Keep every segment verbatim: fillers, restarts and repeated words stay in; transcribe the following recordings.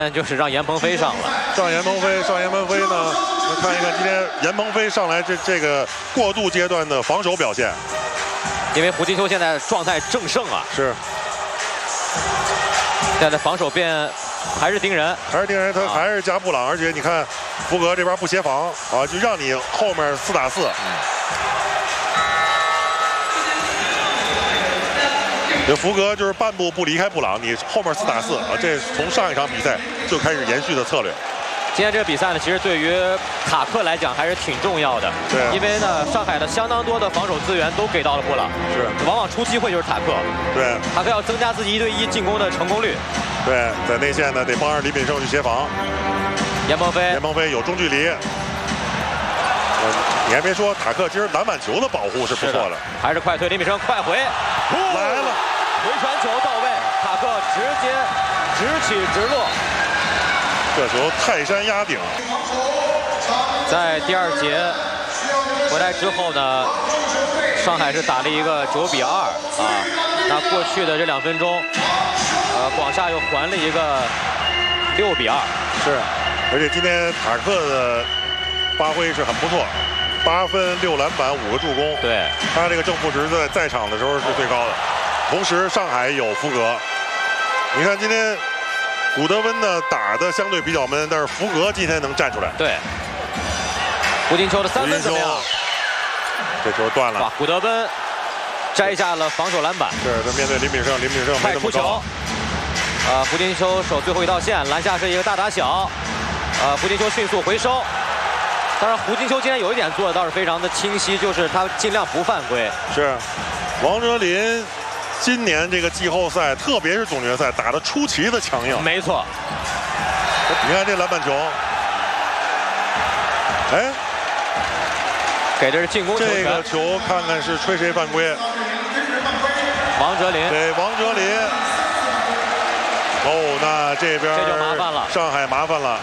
就是让严鹏飞上了， 上严鹏飞，上严鹏飞呢？我们看一看今天严鹏飞上来这这个过渡阶段的防守表现。 因为胡金秋现在状态正盛啊， 是。 现在防守变还是盯人， 还是盯人，他还是加布朗，而且你看福格这边不协防啊，就让你后面四打四。这福格就是半步不离开布朗，你后面四打四啊，这从上一场比赛就开始延续的策略。 今天这个比赛呢，其实对于塔克来讲还是挺重要的。 对、啊， 因为呢，上海的相当多的防守资源都给到了布朗， 是， 往往出机会就是塔克。 对， 塔克要增加自己一对一进攻的成功率。 对，在内线呢得帮着李炳胜去协防。 严鹏飞， 严鹏飞有中距离。呃，你还别说，塔克今儿篮板球的保护是不错的， 还是快推，李炳胜快回， 来了， 回传球到位，塔克直接直起直落。 这球泰山压顶。 在第二节回来之后呢，上海是打了一个九比二啊。那过去的这两分钟，呃，广厦又还了一个六比二。 是，而且今天塔克的发挥是很不错，八分六篮板五个助攻。 对， 他这个正负值在在场的时候是最高的。同时上海有福格，你看今天。古德温呢打的相对比较闷，但是福格今天能站出来。 对，胡金秋的三分怎么样？ 这球断了。 哇，古德温摘下了防守篮板。 是，他面对林炳胜，林炳胜没那么高。 呃，胡金秋守最后一道线，篮下是一个大打小。呃，胡金秋迅速回收。当然，胡金秋今天有一点做的倒是非常的清晰，就是他尽量不犯规。 是，王哲林。今年这个季后赛，特别是总决赛，打得出奇的强硬。 没错， 你看这篮板球，哎， 给的是进攻球权。 这个球看看是吹谁犯规？ 王哲林给王哲林。哦，那这边这就麻烦了， 上海麻烦了。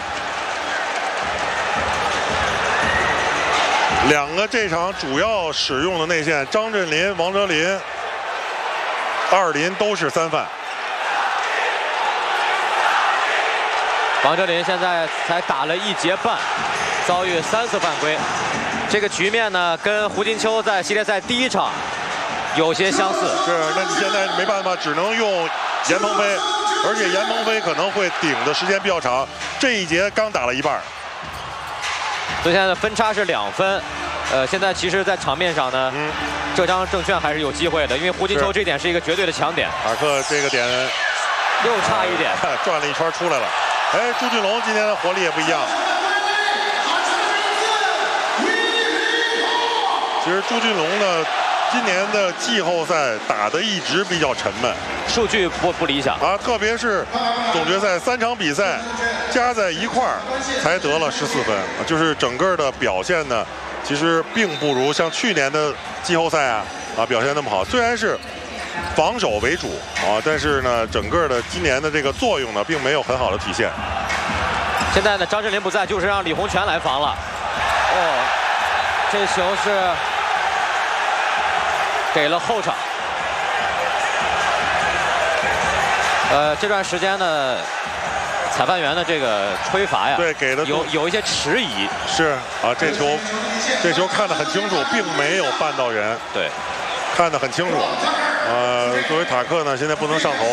两个这场主要使用的内线，张镇麟、王哲林。二林都是三犯， 王哲林现在才打了一节半，遭遇三次犯规。这个局面呢，跟胡金秋在系列赛第一场有些相似。 是，那你现在没办法，只能用严鹏飞，而且严鹏飞可能会顶的时间比较长。这一节刚打了一半， 所以现在的分差是两分。呃，现在其实，在场面上呢。嗯浙江证券还是有机会的，因为胡金秋这点是一个绝对的强点。 塔克这个点又差一点， 转了一圈出来了。哎，朱俊龙今天的活力也不一样。其实朱俊龙呢，今年的季后赛打得一直比较沉闷， 数据不不理想啊，特别是总决赛三场比赛加在一块儿才得了十四分，就是整个的表现呢。其实并不如像去年的季后赛啊啊表现那么好，虽然是防守为主啊，但是呢，整个的今年的这个作用呢，并没有很好的体现。 现在呢，张镇麟不在，就是让李洪权来防了。哦，这球是给了后场。呃，这段时间呢。裁判员的这个吹罚呀， 对，给的有有一些迟疑。 是啊，这球，这球看得很清楚，并没有绊到人。 对， 看得很清楚。呃，作为塔克呢，现在不能上头。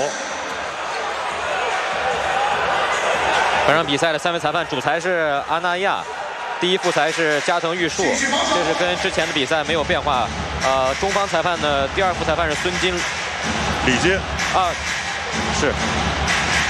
本场比赛的三位裁判，主裁是阿那亚，第一副裁是加藤玉树，这是跟之前的比赛没有变化。呃，中方裁判的第二副裁判是孙金， 李金啊，是。